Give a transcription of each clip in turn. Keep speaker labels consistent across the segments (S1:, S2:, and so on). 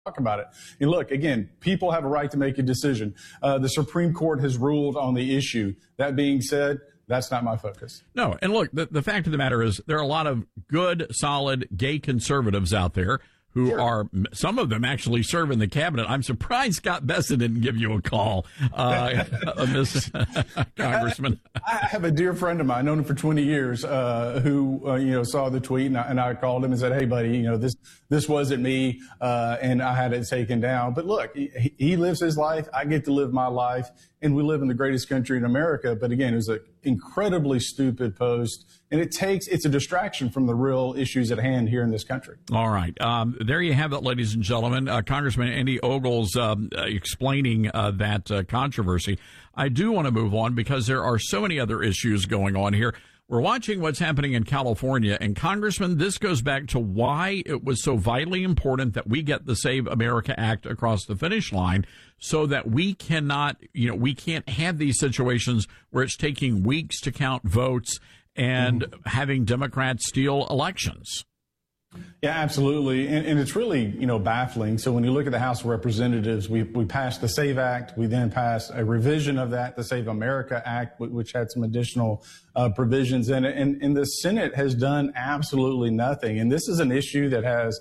S1: talk about it. And look, again, people have a right to make a decision. The Supreme Court has ruled on the issue. That being said, that's not my focus.
S2: No, and look, the fact of the matter is there are a lot of good, solid gay conservatives out there who are, some of them actually serve in the cabinet. I'm surprised Scott Bessent didn't give you a call, Miss Congressman.
S1: I have a dear friend of mine, known him for 20 years, who saw the tweet, and I called him and said, "Hey, buddy, this wasn't me, and I had it taken down." But look, he lives his life. I get to live my life, and we live in the greatest country in America. But again, it was an incredibly stupid post, and it's a distraction from the real issues at hand here in this country.
S2: All right. There you have it, ladies and gentlemen. Congressman Andy Ogles explaining that controversy. I do want to move on because there are so many other issues going on here. We're watching what's happening in California. And, Congressman, this goes back to why it was so vitally important that we get the Save America Act across the finish line so that we cannot, we can't have these situations where it's taking weeks to count votes and having Democrats steal elections.
S1: Yeah, absolutely. And it's really, baffling. So when you look at the House of Representatives, we passed the SAVE Act. We then passed a revision of that, the Save America Act, which had some additional provisions in it. And the Senate has done absolutely nothing. And this is an issue that has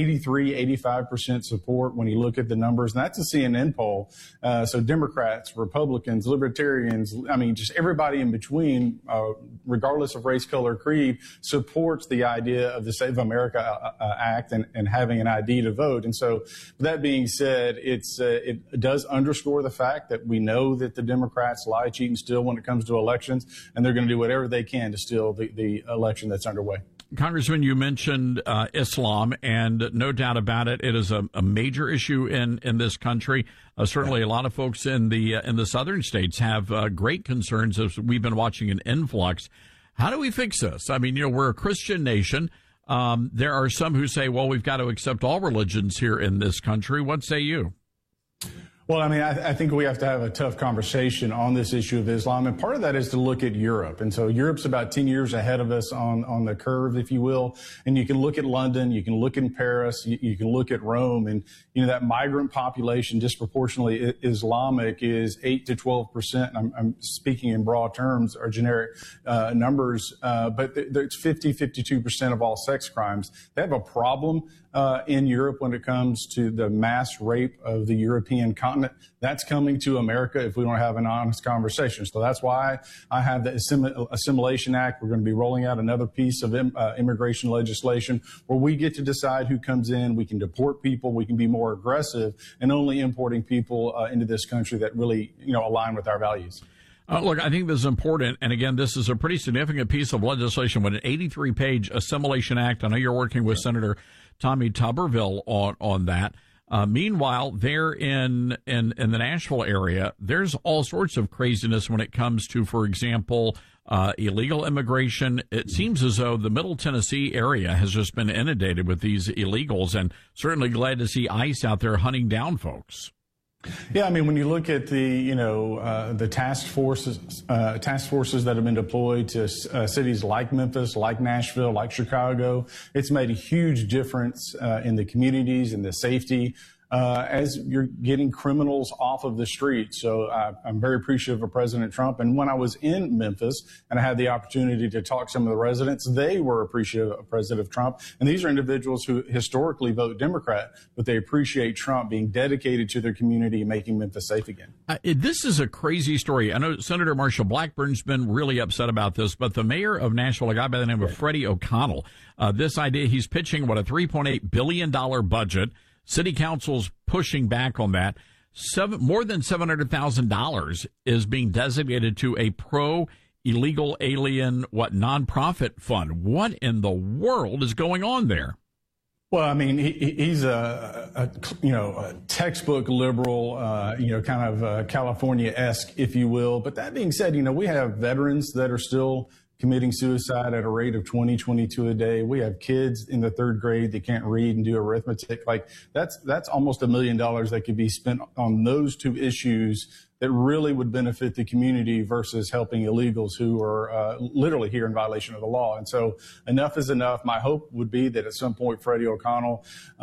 S1: 85% support when you look at the numbers. And that's a CNN poll. So Democrats, Republicans, Libertarians, just everybody in between, regardless of race, color, creed, supports the idea of the Save America Act and having an ID to vote. And so that being said, it does underscore the fact that we know that the Democrats lie, cheat, and steal when it comes to elections, and they're going to do whatever they can to steal the election that's underway.
S2: Congressman, you mentioned Islam, and no doubt about it, it is a major issue in this country. Certainly, a lot of folks in the southern states have great concerns as we've been watching an influx. How do we fix this? We're a Christian nation. There are some who say, well, we've got to accept all religions here in this country. What say you?
S1: Well, I think we have to have a tough conversation on this issue of Islam. And part of that is to look at Europe. And so Europe's about 10 years ahead of us on the curve, if you will. And you can look at London, you can look in Paris, you can look at Rome. And, that migrant population disproportionately Islamic is 8 to 12%. I'm speaking in broad terms or generic numbers, but it's 52% of all sex crimes. They have a problem in Europe when it comes to the mass rape of the European continent. That's coming to America if we don't have an honest conversation. So that's why I have the Assimilation Act. We're going to be rolling out another piece of immigration legislation where we get to decide who comes in. We can deport people. We can be more aggressive and only importing people into this country that really, align with our values.
S2: Look, I think this is important. And again, this is a pretty significant piece of legislation with an 83-page Assimilation Act. I know you're working with Senator Tommy Tuberville on that. Meanwhile, there in the Nashville area, there's all sorts of craziness when it comes to, for example, illegal immigration. It seems as though the Middle Tennessee area has just been inundated with these illegals, and certainly glad to see ICE out there hunting down folks.
S1: Yeah, when you look at the task forces that have been deployed to cities like Memphis, like Nashville, like Chicago, it's made a huge difference in the communities and the safety as you're getting criminals off of the street. So I'm very appreciative of President Trump. And when I was in Memphis and I had the opportunity to talk to some of the residents, they were appreciative of President Trump. And these are individuals who historically vote Democrat, but they appreciate Trump being dedicated to their community and making Memphis safe again.
S2: This is a crazy story. I know Senator Marsha Blackburn's been really upset about this, but the mayor of Nashville, a guy by the name of Freddie O'Connell, this idea, he's pitching, a $3.8 billion budget. City Council's pushing back on that. More than $700,000 is being designated to a pro-illegal alien, nonprofit fund. What in the world is going on there?
S1: Well, he's a textbook liberal, kind of California-esque, if you will. But that being said, we have veterans that are still committing suicide at a rate of 22 a day. We have kids in the third grade that can't read and do arithmetic. That's almost $1 million that could be spent on those two issues that really would benefit the community versus helping illegals who are literally here in violation of the law. And so enough is enough. My hope would be that at some point Freddie O'Connell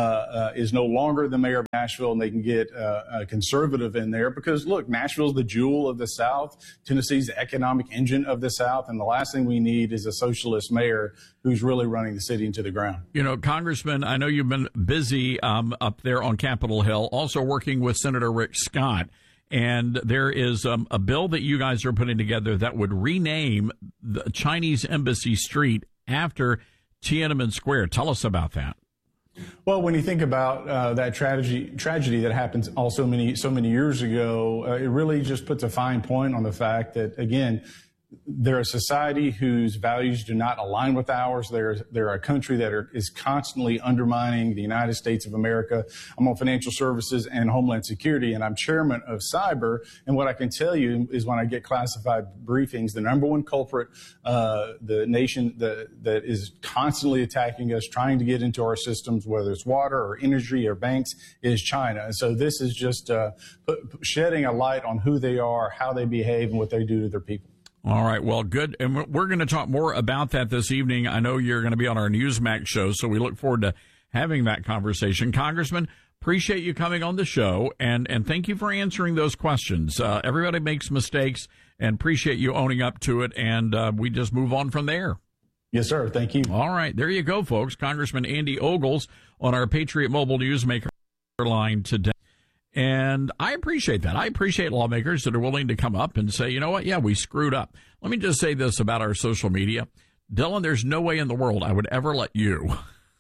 S1: is no longer the mayor of Nashville, and they can get a conservative in there because, look, Nashville's the jewel of the South. Tennessee's the economic engine of the South. And the last thing we need is a socialist mayor who's really running the city into the ground.
S2: You know, Congressman, I know you've been busy up there on Capitol Hill, also working with Senator Rick Scott. And there is a bill that you guys are putting together that would rename the Chinese Embassy Street after Tiananmen Square. Tell us about that.
S1: Well, when you think about that tragedy that happened so many years ago, it really just puts a fine point on the fact that, again, they're a society whose values do not align with ours. They're a country that is constantly undermining the United States of America. I'm on financial services and Homeland Security, and I'm chairman of cyber. And what I can tell you is when I get classified briefings, the number one culprit, the nation that is constantly attacking us, trying to get into our systems, whether it's water or energy or banks, is China. And so this is just shedding a light on who they are, how they behave, and what they do to their people.
S2: All right. Well, good. And we're going to talk more about that this evening. I know you're going to be on our Newsmax show, so we look forward to having that conversation. Congressman, appreciate you coming on the show, and thank you for answering those questions. Everybody makes mistakes, and appreciate you owning up to it, and we just move on from there.
S1: Yes, sir. Thank you.
S2: All right. There you go, folks. Congressman Andy Ogles on our Patriot Mobile Newsmaker line today. And I appreciate that. I appreciate lawmakers that are willing to come up and say, you know what? Yeah, we screwed up. Let me just say this about our social media. Dylan, there's no way in the world I would ever let you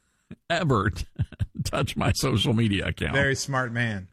S2: ever touch my social media account.
S3: Very smart man.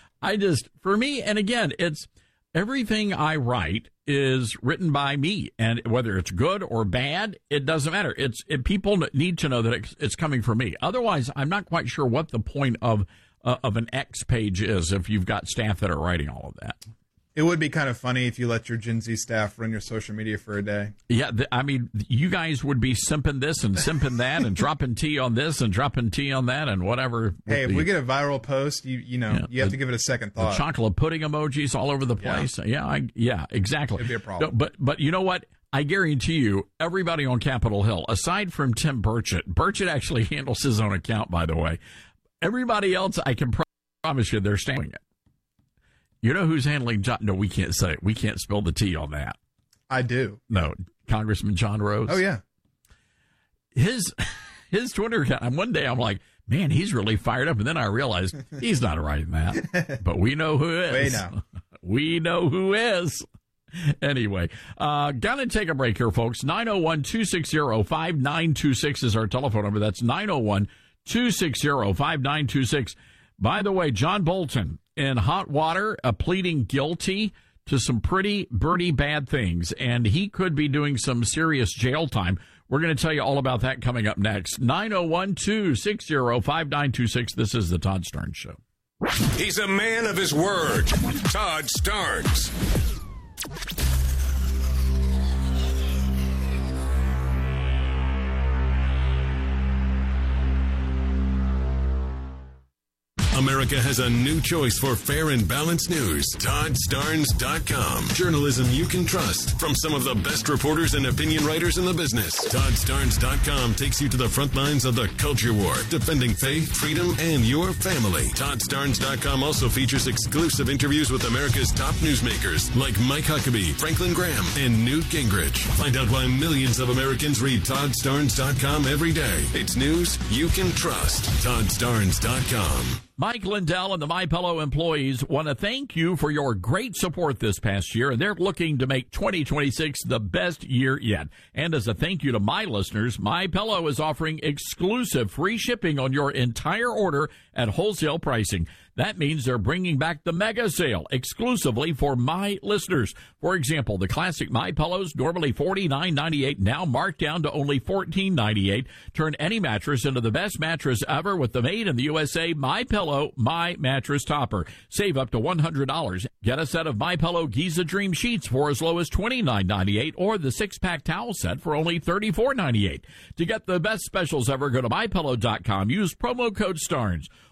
S2: For me, and again, it's everything I write is written by me. And whether it's good or bad, it doesn't matter. People need to know that it's coming from me. Otherwise, I'm not quite sure what the point of an X page is if you've got staff that are writing all of that.
S3: It would be kind of funny if you let your Gen Z staff run your social media for a day.
S2: Yeah, I mean, you guys would be simping this and simping that and dropping tea on this and dropping tea on that and whatever.
S3: Hey, if we get a viral post, you have to give it a second thought.
S2: The chocolate pudding emojis all over the place. Yeah, exactly.
S3: It'd be a problem.
S2: But you know what? I guarantee you, everybody on Capitol Hill, aside from Tim Burchett actually handles his own account, by the way. Everybody else, I can promise you, they're standing it. You know who's handling John? No, we can't say it. We can't spill the tea on that.
S3: I do.
S2: No, Congressman John Rose.
S3: Oh, yeah.
S2: His Twitter account, and one day I'm like, man, he's really fired up. And then I realized he's not writing that. But we know who is.
S3: Wait now.
S2: We know who is. Anyway, gotta take a break here, folks. 901-260-5926 is our telephone number. That's 901-260-5926. By the way, John Bolton in hot water, pleading guilty to some pretty bad things, and he could be doing some serious jail time. We're going to tell you all about that coming up next. 901-260-5926. This is the Todd Starnes Show.
S4: He's a man of his word. Todd Starnes. America has a new choice for fair and balanced news. ToddStarnes.com. Journalism you can trust from some of the best reporters and opinion writers in the business. ToddStarnes.com takes you to the front lines of the culture war, defending faith, freedom, and your family. ToddStarnes.com also features exclusive interviews with America's top newsmakers like Mike Huckabee, Franklin Graham, and Newt Gingrich. Find out why millions of Americans read ToddStarnes.com every day. It's news you can trust. ToddStarnes.com.
S2: Mike Lindell and the MyPillow employees want to thank you for your great support this past year, and they're looking to make 2026 the best year yet. And as a thank you to my listeners, MyPillow is offering exclusive free shipping on your entire order at wholesale pricing. That means they're bringing back the mega sale exclusively for my listeners. For example, the classic MyPillows, normally $49.98, now marked down to only $14.98. Turn any mattress into the best mattress ever with the made in the USA MyPillow My Mattress Topper. Save up to $100. Get a set of MyPillow Giza Dream Sheets for as low as $29.98 or the 6-pack towel set for only $34.98. To get the best specials ever, go to MyPillow.com. Use promo code STARNS.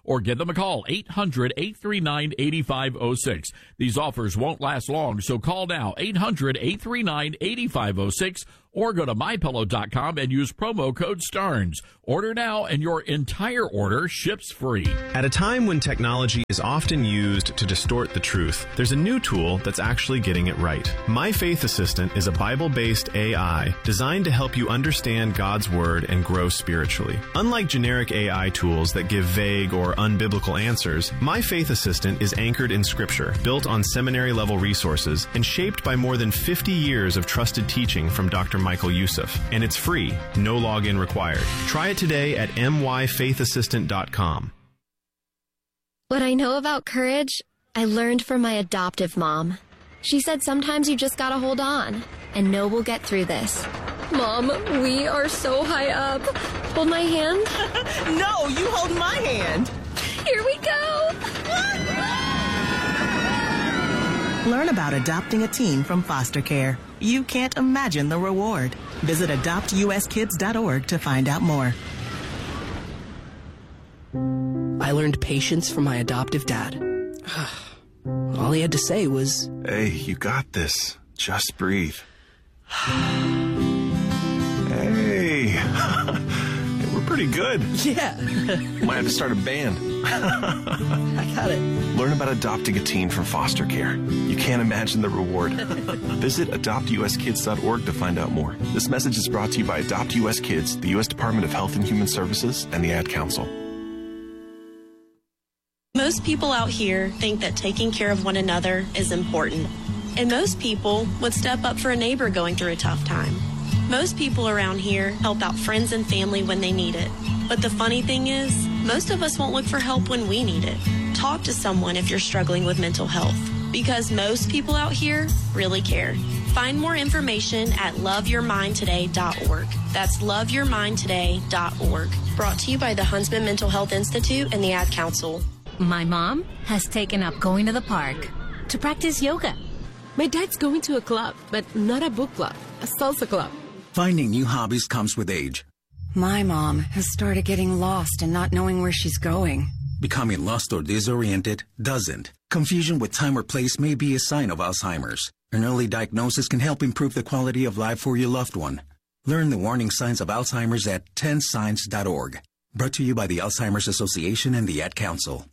S2: or give them a call, 800-839-8506. These offers won't last long, so call now, 800-839-8506, or go to MyPillow.com and use promo code STARNS. Order now, and your entire order ships free.
S5: At a time when technology is often used to distort the truth, there's a new tool that's actually getting it right. My Faith Assistant is a Bible-based AI designed to help you understand God's Word and grow spiritually. Unlike generic AI tools that give vague or unbiblical answers, My Faith Assistant is anchored in Scripture, built on seminary-level resources, and shaped by more than 50 years of trusted teaching from Dr. Michael Youssef. And it's free, no login required. Try it today at myfaithassistant.com.
S6: What I know about courage, I learned from my adoptive mom. She said sometimes you just gotta hold on and know we'll get through this. Mom, we are so high up. Hold my hand.
S7: No, you hold my hand.
S6: Here we go.
S7: Learn about adopting a teen from foster care. You can't imagine the reward. Visit adoptuskids.org to find out more.
S8: I learned patience from my adoptive dad. All he had to say was,
S9: "Hey, you got this. Just breathe." Hey, we're pretty good.
S8: yeah.
S9: Might have to start a band.
S8: I got it.
S9: Learn about adopting a teen from foster care. You can't imagine the reward. Visit adoptuskids.org to find out more. This message is brought to you by Adopt US Kids, the U.S. Department of Health and Human Services, and the Ad Council.
S10: Most people out here think that taking care of one another is important. And most people would step up for a neighbor going through a tough time. Most people around here help out friends and family when they need it. But the funny thing is, most of us won't look for help when we need it. Talk to someone if you're struggling with mental health, because most people out here really care. Find more information at loveyourmindtoday.org. That's loveyourmindtoday.org. Brought to you by the Huntsman Mental Health Institute and the Ad Council.
S11: My mom has taken up going to the park to practice yoga.
S12: My dad's going to a club, but not a book club, a salsa club.
S13: Finding new hobbies comes with age.
S14: My mom has started getting lost and not knowing where she's going.
S13: Becoming lost or disoriented doesn't. Confusion with time or place may be a sign of Alzheimer's. An early diagnosis can help improve the quality of life for your loved one. Learn the warning signs of Alzheimer's at 10signs.org. Brought to you by the Alzheimer's Association and the Ad Council.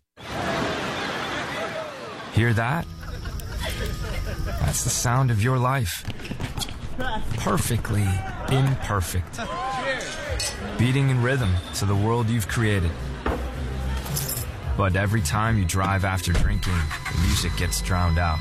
S15: Hear that? That's the sound of your life. Perfectly imperfect. Beating in rhythm to the world you've created. But every time you drive after drinking, the music gets drowned out.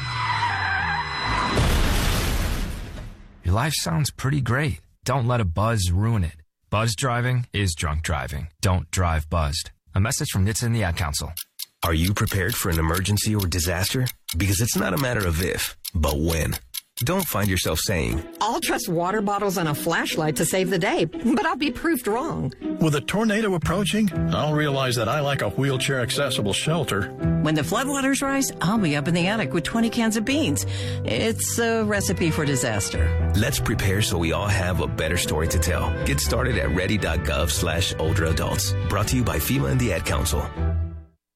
S15: Your life sounds pretty great. Don't let a buzz ruin it. Buzz driving is drunk driving. Don't drive buzzed. A message from NHTSA and the Ad Council.
S16: Are you prepared for an emergency or disaster? Because it's not a matter of if, but when. Don't find yourself saying,
S17: I'll trust water bottles and a flashlight to save the day, but I'll be proved wrong.
S18: With a tornado approaching, I'll realize that I like a wheelchair-accessible shelter.
S19: When the floodwaters rise, I'll be up in the attic with 20 cans of beans. It's a recipe for disaster.
S16: Let's prepare so we all have a better story to tell. Get started at ready.gov/older adults. Brought to you by FEMA and the Ad Council.